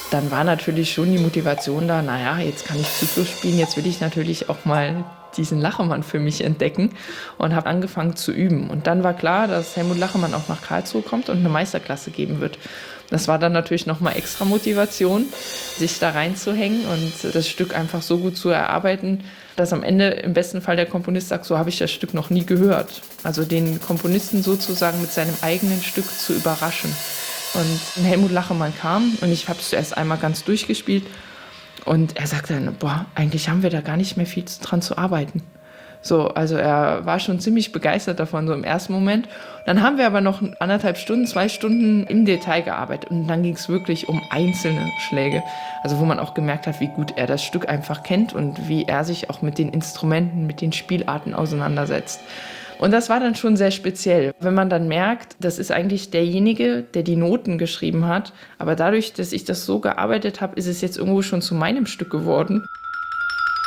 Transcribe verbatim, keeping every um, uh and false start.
dann war natürlich schon die Motivation da, naja, jetzt kann ich Zyklus spielen, jetzt will ich natürlich auch mal diesen Lachemann für mich entdecken und habe angefangen zu üben. Und dann war klar, dass Helmut Lachemann auch nach Karlsruhe kommt und eine Meisterklasse geben wird. Das war dann natürlich nochmal extra Motivation, sich da reinzuhängen und das Stück einfach so gut zu erarbeiten, dass am Ende im besten Fall der Komponist sagt, so habe ich das Stück noch nie gehört. Also den Komponisten sozusagen mit seinem eigenen Stück zu überraschen. Und Helmut Lachemann kam und ich habe es zuerst einmal ganz durchgespielt und er sagte dann, boah, eigentlich haben wir da gar nicht mehr viel dran zu arbeiten. So, also er war schon ziemlich begeistert davon, so im ersten Moment. Dann haben wir aber noch anderthalb Stunden, zwei Stunden im Detail gearbeitet und dann ging es wirklich um einzelne Schläge. Also wo man auch gemerkt hat, wie gut er das Stück einfach kennt und wie er sich auch mit den Instrumenten, mit den Spielarten auseinandersetzt. Und das war dann schon sehr speziell, wenn man dann merkt, das ist eigentlich derjenige, der die Noten geschrieben hat. Aber dadurch, dass ich das so gearbeitet habe, ist es jetzt irgendwo schon zu meinem Stück geworden.